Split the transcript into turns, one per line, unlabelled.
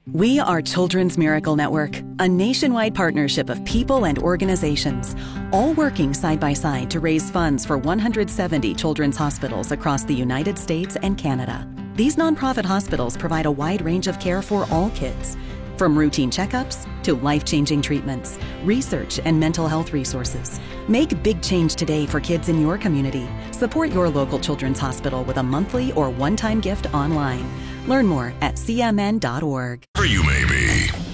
We are Children's Miracle Network, a nationwide partnership of people and organizations, all working side by side to raise funds for 170 children's hospitals across the United States and Canada. These nonprofit hospitals provide a wide range of care for all kids, from routine checkups to life-changing treatments, research, and mental health resources. Make big change today for kids in your community. Support your local children's hospital with a monthly or one-time gift online. Learn more at cmn.org.
Wherever you may be.